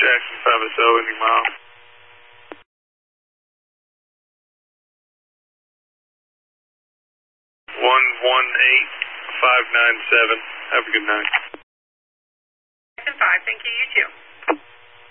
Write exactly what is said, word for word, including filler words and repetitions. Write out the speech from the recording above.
Jackson five S O, ending mile. one one eight five nine seven. Have a good night. Jackson five, thank you, you too.